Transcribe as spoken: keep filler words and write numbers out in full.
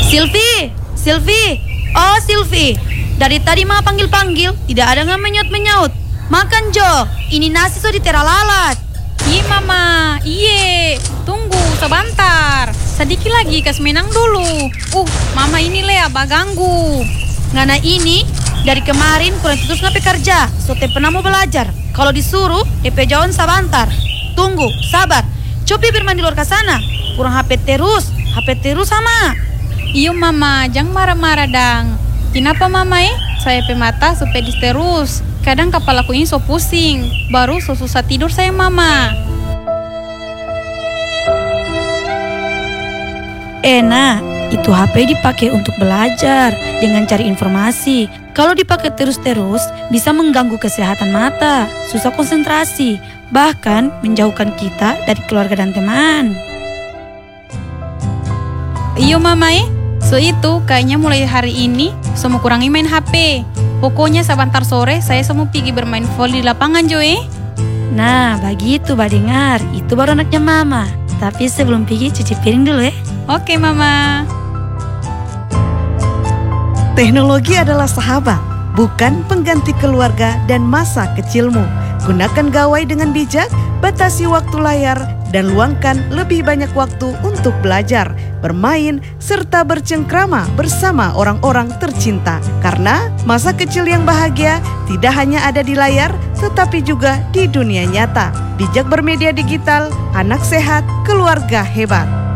Silvi, Silvi, oh Silvi. Dari tadi mah panggil-panggil, tidak ada nggak menyaut-menyaut. Makan Jo, ini nasi sudah ditera lalat. Iya mama, iye. Tunggu sebentar. Sedikit lagi kas menang dulu. Uh, mama ini Lea baganggu. Ngana ini dari kemarin kurang terus ngapain kerja. Sote pernah mau belajar. Kalau disuruh, D P jauhan sebentar. Tunggu, sabar. Coba bermain di luar ke sana. Kurang H P terus, H P terus sama. Iyo mama, jangan marah-marah dang. Kenapa mama eh? Saya pemata supaya terus. Kadang kepalaku ini so pusing. Baru so susah tidur saya mama. Enak, itu H P dipakai untuk belajar dengan cari informasi. Kalau dipakai terus-terus bisa mengganggu kesehatan mata, susah konsentrasi, bahkan menjauhkan kita dari keluarga dan teman. Iyo mama eh. So itu kayaknya mulai hari ini semua kurangi main H P. Pokoknya sebentar sore saya semua pergi bermain volley di lapangan Jo eh. Nah begitu bah dengar, itu baru anaknya mama. Tapi sebelum pergi cuci piring dulu ya. Oke mama. Teknologi adalah sahabat, bukan pengganti keluarga dan masa kecilmu. Gunakan gawai dengan bijak, batasi waktu layar, dan luangkan lebih banyak waktu untuk belajar, bermain, serta bercengkrama bersama orang-orang tercinta. Karena masa kecil yang bahagia tidak hanya ada di layar, tetapi juga di dunia nyata. Bijak bermedia digital, anak sehat, keluarga hebat.